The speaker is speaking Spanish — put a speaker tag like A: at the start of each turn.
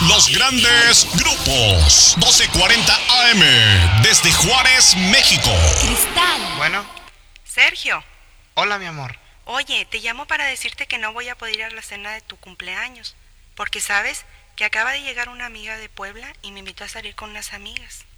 A: Los grandes grupos. 1240 AM. Desde Juárez, México.
B: Cristal.
C: Bueno,
D: Sergio,
C: hola mi amor.
D: oye, te llamo para decirte que no voy a poder ir a la cena de tu cumpleaños, porque sabes que acaba de llegar una amiga de Puebla y me invitó a salir con unas amigas.